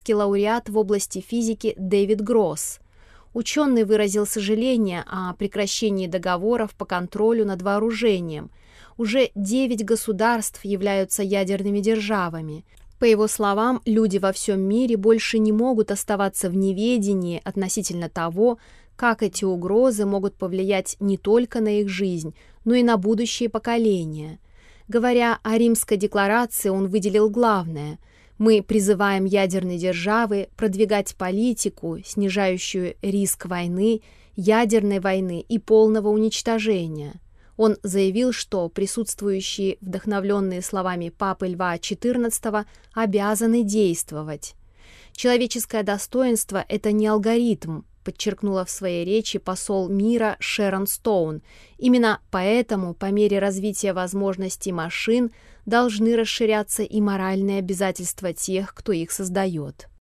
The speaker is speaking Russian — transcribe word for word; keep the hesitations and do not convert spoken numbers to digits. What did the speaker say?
Нобелевский лауреат в области физики Дэвид Гросс. Ученый выразил сожаление о прекращении договоров по контролю над вооружением. Уже девять государств являются ядерными державами. По его словам, люди во всем мире больше не могут оставаться в неведении относительно того, как эти угрозы могут повлиять не только на их жизнь, но и на будущие поколения. Говоря о Римской декларации, он выделил главное: мы призываем ядерные державы продвигать политику, снижающую риск войны, ядерной войны и полного уничтожения. Он заявил, что присутствующие, вдохновленные словами Папы Льва четырнадцатого, обязаны действовать. «Человеческое достоинство – это не алгоритм», подчеркнула в своей речи посол мира Шерон Стоун. Именно поэтому, по мере развития возможностей машин, должны расширяться и моральные обязательства тех, кто их создает.